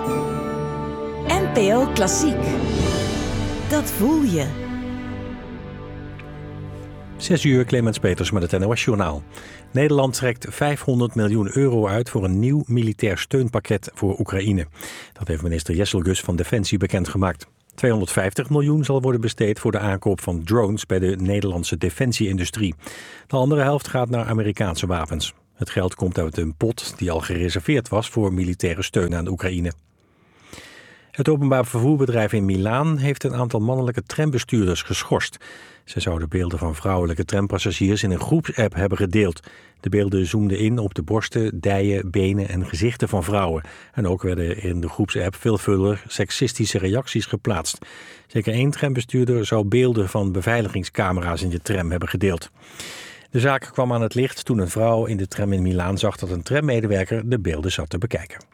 NPO Klassiek. Dat voel je. 6 uur, Clemens Peters met het NOS-journaal. Nederland trekt €500 miljoen uit voor een nieuw militair steunpakket voor Oekraïne. Dat heeft minister Jesselgus van Defensie bekendgemaakt. 250 miljoen zal worden besteed voor de aankoop van drones bij de Nederlandse defensieindustrie. De andere helft gaat naar Amerikaanse wapens. Het geld komt uit een pot die al gereserveerd was voor militaire steun aan de Oekraïne. Het openbaar vervoerbedrijf in Milaan heeft een aantal mannelijke trambestuurders geschorst. Ze zouden beelden van vrouwelijke trampassagiers in een groepsapp hebben gedeeld. De beelden zoomden in op de borsten, dijen, benen en gezichten van vrouwen. En ook werden in de groepsapp veelvuldig seksistische reacties geplaatst. Zeker 1 trambestuurder zou beelden van beveiligingscamera's in de tram hebben gedeeld. De zaak kwam aan het licht toen een vrouw in de tram in Milaan zag dat een trammedewerker de beelden zat te bekijken.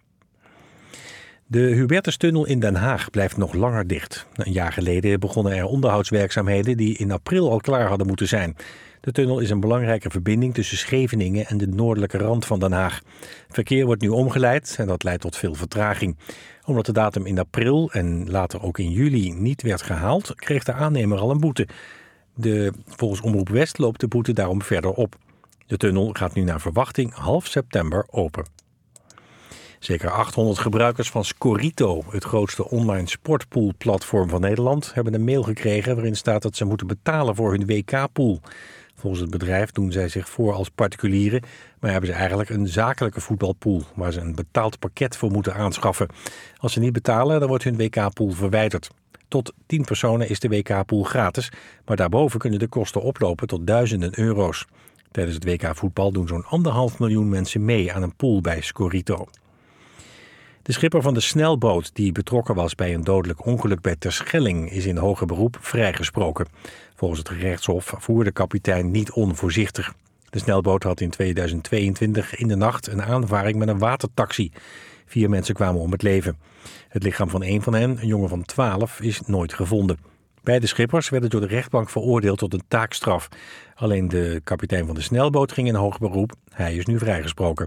De Hubertustunnel in Den Haag blijft nog langer dicht. Een jaar geleden begonnen er onderhoudswerkzaamheden die in april al klaar hadden moeten zijn. De tunnel is een belangrijke verbinding tussen Scheveningen en de noordelijke rand van Den Haag. Verkeer wordt nu omgeleid en dat leidt tot veel vertraging. Omdat de datum in april en later ook in juli niet werd gehaald, kreeg de aannemer al een boete. Volgens Omroep West loopt de boete daarom verder op. De tunnel gaat nu naar verwachting half september open. Zeker 800 gebruikers van Scorito, het grootste online sportpoolplatform van Nederland, hebben een mail gekregen waarin staat dat ze moeten betalen voor hun WK-pool. Volgens het bedrijf doen zij zich voor als particulieren, maar hebben ze eigenlijk een zakelijke voetbalpool waar ze een betaald pakket voor moeten aanschaffen. Als ze niet betalen, dan wordt hun WK-pool verwijderd. Tot 10 personen is de WK-pool gratis, maar daarboven kunnen de kosten oplopen tot duizenden euro's. Tijdens het WK voetbal doen zo'n 1,5 miljoen mensen mee aan een pool bij Scorito. De schipper van de snelboot die betrokken was bij een dodelijk ongeluk bij Terschelling is in hoger beroep vrijgesproken. Volgens het gerechtshof voerde kapitein niet onvoorzichtig. De snelboot had in 2022 in de nacht een aanvaring met een watertaxi. 4 mensen kwamen om het leven. Het lichaam van 1 van hen, een jongen van 12, is nooit gevonden. Beide schippers werden door de rechtbank veroordeeld tot een taakstraf. Alleen de kapitein van de snelboot ging in hoger beroep. Hij is nu vrijgesproken.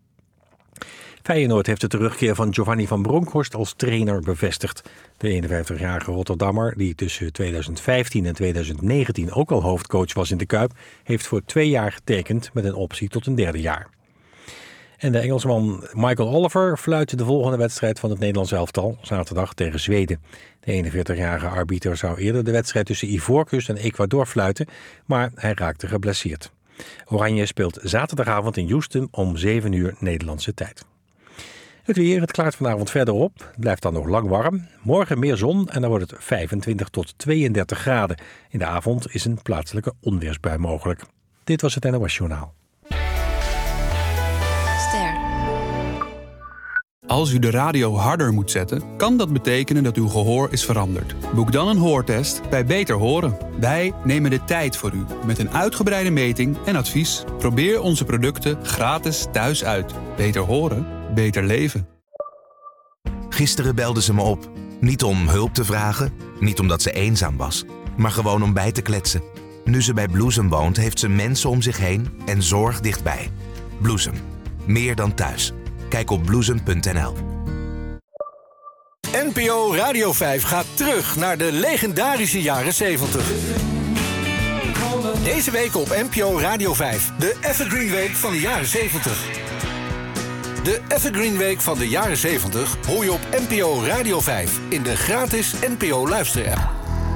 Feyenoord heeft de terugkeer van Giovanni van Bronckhorst als trainer bevestigd. De 51-jarige Rotterdammer, die tussen 2015 en 2019 ook al hoofdcoach was in de Kuip, heeft voor 2 jaar getekend met een optie tot een 3e jaar. En de Engelsman Michael Oliver fluit de volgende wedstrijd van het Nederlands elftal, zaterdag tegen Zweden. De 41-jarige arbiter zou eerder de wedstrijd tussen Ivoorkust en Ecuador fluiten, maar hij raakte geblesseerd. Oranje speelt zaterdagavond in Houston om 7 uur Nederlandse tijd. Het weer, het klaart vanavond verder op. Het blijft dan nog lang warm. Morgen meer zon en dan wordt het 25 tot 32 graden. In de avond is een plaatselijke onweersbui mogelijk. Dit was het NOS-journaal. Ster. Als u de radio harder moet zetten, kan dat betekenen dat uw gehoor is veranderd. Boek dan een hoortest bij Beter Horen. Wij nemen de tijd voor u met een uitgebreide meting en advies. Probeer onze producten gratis thuis uit. Beter horen, beter leven. Gisteren belde ze me op. Niet om hulp te vragen, niet omdat ze eenzaam was, maar gewoon om bij te kletsen. Nu ze bij Bloesem woont, heeft ze mensen om zich heen en zorg dichtbij. Bloesem. Meer dan thuis. Kijk op bloesem.nl. NPO Radio 5 gaat terug naar de legendarische jaren 70. Deze week op NPO Radio 5. De Evergreen Week van de jaren 70. De Evergreen Week van de jaren 70 hoor je op NPO Radio 5 in de gratis NPO luisterapp.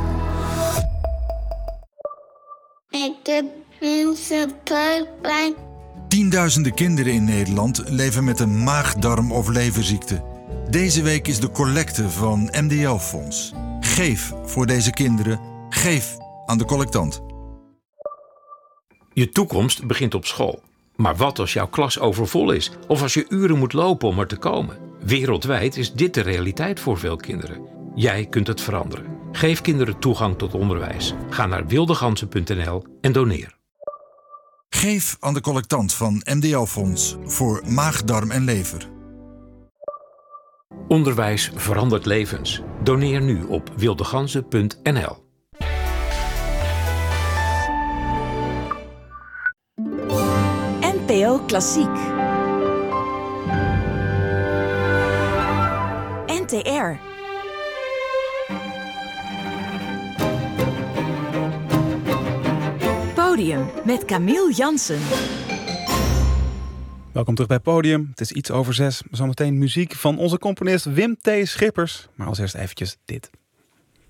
Ik heb een buikpijn. Tienduizenden kinderen in Nederland leven met een maag-darm- of leverziekte. Deze week is de collecte van MDL-fonds. Geef voor deze kinderen. Geef aan de collectant. Je toekomst begint op school. Maar wat als jouw klas overvol is? Of als je uren moet lopen om er te komen? Wereldwijd is dit de realiteit voor veel kinderen. Jij kunt het veranderen. Geef kinderen toegang tot onderwijs. Ga naar wildegansen.nl en doneer. Geef aan de collectant van MDL-fonds voor maag, darm en lever. Onderwijs verandert levens. Doneer nu op wildegansen.nl. NPO Klassiek. NTR. Podium met Camille Jansen. Welkom terug bij Podium. Het is iets over 6. Zometeen muziek van onze componist Wim T. Schippers. Maar als eerst eventjes dit.